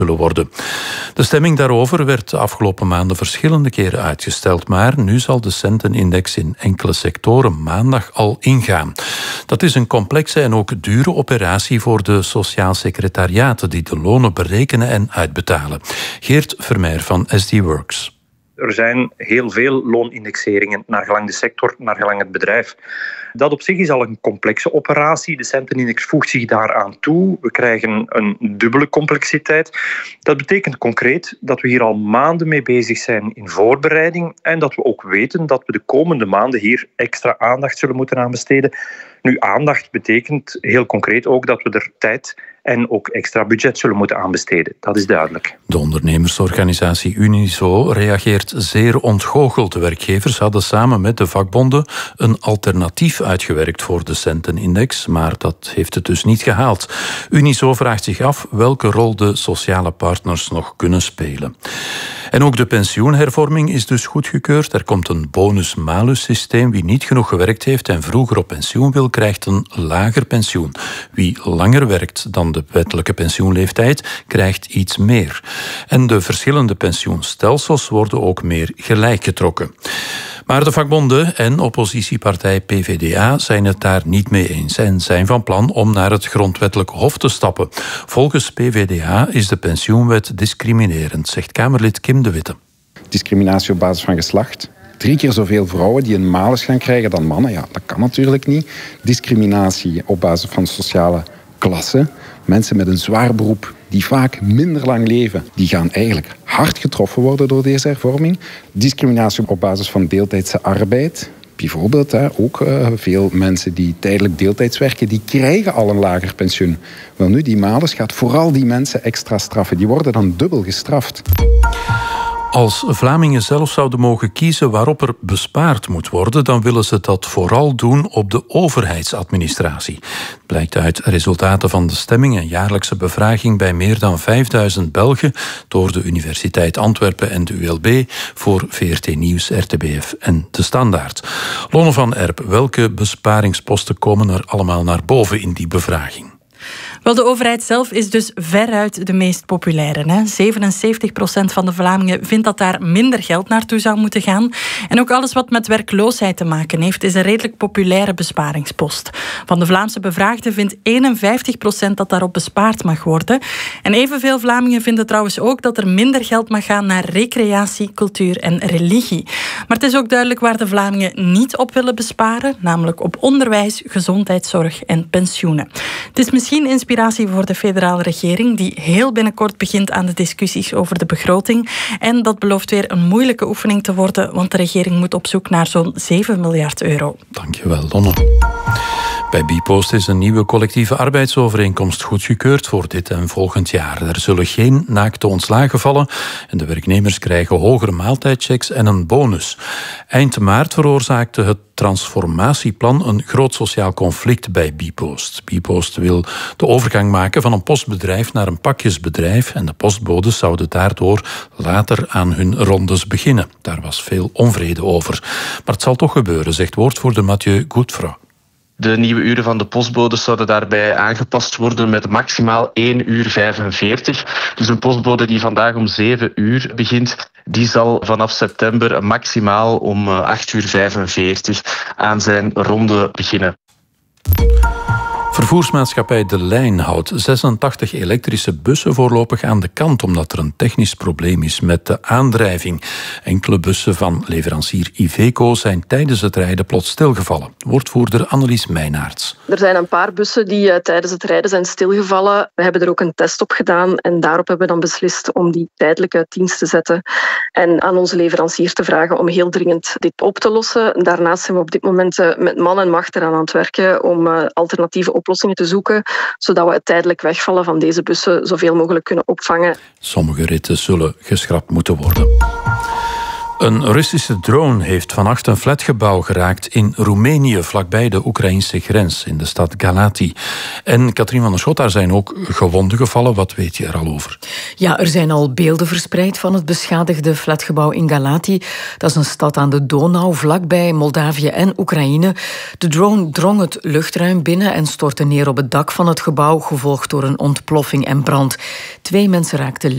zullen worden. De stemming daarover werd de afgelopen maanden verschillende keren uitgesteld, maar nu zal de centenindex in enkele sectoren maandag al ingaan. Dat is een complexe en ook dure operatie voor de sociaal secretariaten die de lonen berekenen en uitbetalen. Geert Vermeer van SD Works. Er zijn heel veel loonindexeringen naar gelang de sector, naar gelang het bedrijf. Dat op zich is al een complexe operatie. De centenindex voegt zich daaraan toe. We krijgen een dubbele complexiteit. Dat betekent concreet dat we hier al maanden mee bezig zijn in voorbereiding en dat we ook weten dat we de komende maanden hier extra aandacht zullen moeten aan besteden. Nu, aandacht betekent heel concreet ook dat we er tijd en ook extra budget zullen moeten aanbesteden. Dat is duidelijk. De ondernemersorganisatie Unizo reageert zeer ontgoocheld. De werkgevers hadden samen met de vakbonden een alternatief uitgewerkt voor de centenindex, maar dat heeft het dus niet gehaald. Unizo vraagt zich af welke rol de sociale partners nog kunnen spelen. En ook de pensioenhervorming is dus goedgekeurd. Er komt een bonus-malus-systeem. Wie niet genoeg gewerkt heeft en vroeger op pensioen wil, krijgt een lager pensioen. Wie langer werkt dan de wettelijke pensioenleeftijd, krijgt iets meer. En de verschillende pensioenstelsels worden ook meer gelijk getrokken. Maar de vakbonden en oppositiepartij PvdA zijn het daar niet mee eens en zijn van plan om naar het grondwettelijk hof te stappen. Volgens PvdA is de pensioenwet discriminerend, zegt Kamerlid Kim de Witte. Discriminatie op basis van geslacht. 3 keer zoveel vrouwen die een malus gaan krijgen dan mannen. Ja, dat kan natuurlijk niet. Discriminatie op basis van sociale klasse. Mensen met een zwaar beroep die vaak minder lang leven, die gaan eigenlijk hard getroffen worden door deze hervorming. Discriminatie op basis van deeltijdse arbeid. Bijvoorbeeld ook veel mensen die tijdelijk deeltijds werken, die krijgen al een lager pensioen. Wel nu, die malus gaat vooral die mensen extra straffen. Die worden dan dubbel gestraft. Als Vlamingen zelf zouden mogen kiezen waarop er bespaard moet worden, dan willen ze dat vooral doen op de overheidsadministratie. Het blijkt uit resultaten van de stemming en jaarlijkse bevraging bij meer dan 5000 Belgen door de Universiteit Antwerpen en de ULB voor VRT Nieuws, RTBF en De Standaard. Lonne van Erp, welke besparingsposten komen er allemaal naar boven in die bevraging? Wel, de overheid zelf is dus veruit de meest populaire. 77% van de Vlamingen vindt dat daar minder geld naartoe zou moeten gaan. En ook alles wat met werkloosheid te maken heeft, is een redelijk populaire besparingspost. Van de Vlaamse bevraagden vindt 51% dat daarop bespaard mag worden. En evenveel Vlamingen vinden trouwens ook dat er minder geld mag gaan naar recreatie, cultuur en religie. Maar het is ook duidelijk waar de Vlamingen niet op willen besparen, namelijk op onderwijs, gezondheidszorg en pensioenen. Het is misschien inspiratie voor de federale regering, die heel binnenkort begint aan de discussies over de begroting. En dat belooft weer een moeilijke oefening te worden, want de regering moet op zoek naar zo'n 7 miljard euro. Dankjewel, Lonne. Bij Bpost is een nieuwe collectieve arbeidsovereenkomst goedgekeurd voor dit en volgend jaar. Er zullen geen naakte ontslagen vallen en de werknemers krijgen hogere maaltijdchecks en een bonus. Eind maart veroorzaakte het transformatieplan een groot sociaal conflict bij Bpost. Bpost wil de overgang maken van een postbedrijf naar een pakjesbedrijf en de postbodes zouden daardoor later aan hun rondes beginnen. Daar was veel onvrede over. Maar het zal toch gebeuren, zegt woordvoerder Mathieu Godefroy. De nieuwe uren van de postbodes zouden daarbij aangepast worden met maximaal 1:45. Dus een postbode die vandaag om 7 uur begint, die zal vanaf september maximaal om 8:45 aan zijn ronde beginnen. Vervoersmaatschappij De Lijn houdt 86 elektrische bussen voorlopig aan de kant omdat er een technisch probleem is met de aandrijving. Enkele bussen van leverancier Iveco zijn tijdens het rijden plots stilgevallen. Woordvoerder Annelies Meijnaerts. Er zijn een paar bussen die tijdens het rijden zijn stilgevallen. We hebben er ook een test op gedaan en daarop hebben we dan beslist om die tijdelijk uit dienst te zetten en aan onze leverancier te vragen om heel dringend dit op te lossen. Daarnaast zijn we op dit moment met man en macht eraan aan het werken om alternatieve oplossingen te zoeken, zodat we het tijdelijk wegvallen van deze bussen zoveel mogelijk kunnen opvangen. Sommige ritten zullen geschrapt moeten worden. Een Russische drone heeft vannacht een flatgebouw geraakt in Roemenië, vlakbij de Oekraïnse grens, in de stad Galati. En Katrien van der Schot, daar zijn ook gewonden gevallen. Wat weet je er al over? Ja, er zijn al beelden verspreid van het beschadigde flatgebouw in Galati. Dat is een stad aan de Donau, vlakbij Moldavië en Oekraïne. De drone drong het luchtruim binnen en stortte neer op het dak van het gebouw, gevolgd door een ontploffing en brand. 2 mensen raakten